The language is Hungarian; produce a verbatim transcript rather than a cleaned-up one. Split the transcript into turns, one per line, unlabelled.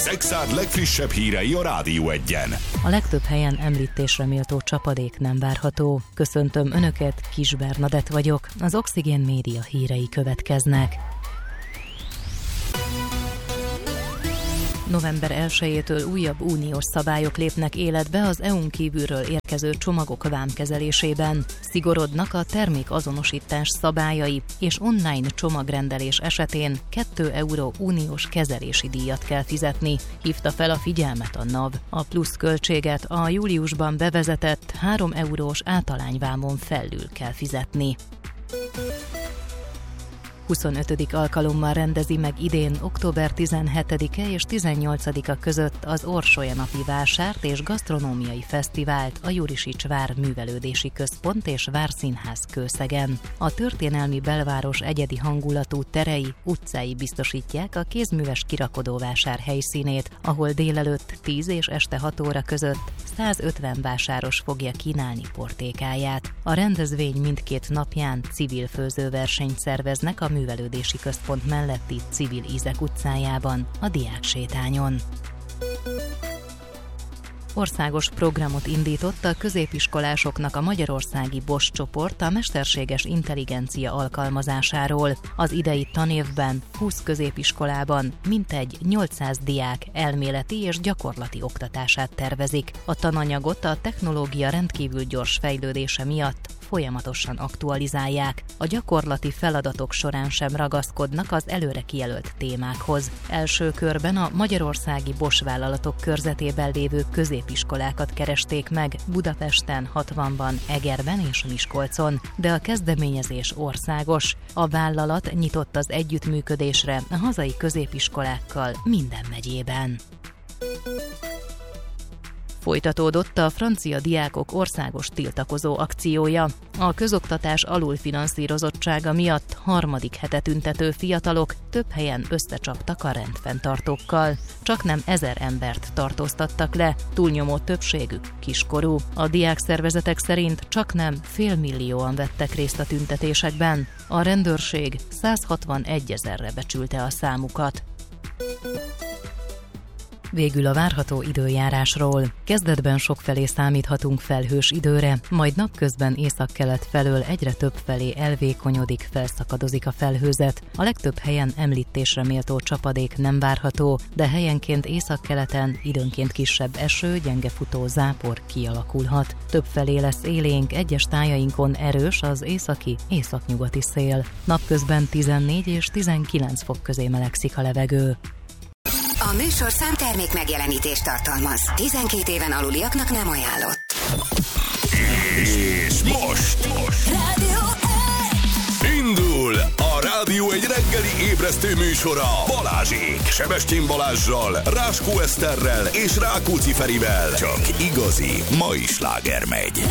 Szexárd legfrissebb hírei a Rádió Egyen.
A legtöbb helyen említésre méltó csapadék nem várható. Köszöntöm Önöket, Kis Bernadett vagyok. Az Oxigén Média hírei következnek. november elsejétől újabb uniós szabályok lépnek életbe az é u-n kívülről érkező csomagok vámkezelésében. Szigorodnak a termékazonosítás szabályai, és online csomagrendelés esetén két euró uniós kezelési díjat kell fizetni, hívta fel a figyelmet a NAV. A plusz költséget a júliusban bevezetett három eurós általányvámon felül kell fizetni. huszonötödik alkalommal rendezi meg idén október tizenhetedike és tizennyolcadika között az Orsolya-napi vásárt és gasztronómiai fesztivált a Jurisics vár művelődési központ és várszínház Kőszegen. A történelmi belváros egyedi hangulatú terei, utcái biztosítják a kézműves kirakodóvásár helyszínét, ahol délelőtt tíz és este hat óra között százötven vásáros fogja kínálni portékáját. A rendezvény mindkét napján civil főzőversenyt szerveznek a művelődési központ melletti Civil Ízek utcájában, a Diáksétányon. Országos programot indított a középiskolásoknak a magyarországi Bosch csoport a mesterséges intelligencia alkalmazásáról. Az idei tanévben húsz középiskolában mintegy nyolcszáz diák elméleti és gyakorlati oktatását tervezik. A tananyagot a technológia rendkívül gyors fejlődése miatt folyamatosan aktualizálják. A gyakorlati feladatok során sem ragaszkodnak az előre kijelölt témákhoz. Első körben a magyarországi Bosch vállalatok körzetében lévő középiskolákat keresték meg Budapesten, hatvanban, Egerben és Miskolcon, de a kezdeményezés országos. A vállalat nyitott az együttműködésre a hazai középiskolákkal minden megyében. Folytatódott a francia diákok országos tiltakozó akciója. A közoktatás alulfinanszírozottsága miatt harmadik hete tüntető fiatalok több helyen összecsaptak a rendfenntartókkal. Csaknem ezer embert tartóztattak le, túlnyomó többségük kiskorú. A diákszervezetek szerint csaknem félmillióan vettek részt a tüntetésekben. A rendőrség százhatvanegy ezerre becsülte a számukat. Végül a várható időjárásról. Kezdetben sokfelé számíthatunk felhős időre, majd napközben északkelet felől egyre több felé elvékonyodik, felszakadozik a felhőzet. A legtöbb helyen említésre méltó csapadék nem várható, de helyenként északkeleten időnként kisebb eső, gyengefutó zápor kialakulhat. Többfelé lesz élénk, egyes tájainkon erős az északi, északnyugati szél. Napközben tizennégy és tizenkilenc fok közé melegszik a levegő.
A műsorszám termék megjelenítést tartalmaz. tizenkét éven aluliaknak nem ajánlott.
És most, most.
Rádió egy!
Indul a Rádió egy reggeli ébresztő műsora Balázsék, Sebestyén Balázssal, Ráskó Eszterrel és Rákóczi Ferivel. Csak igazi mai sláger megy.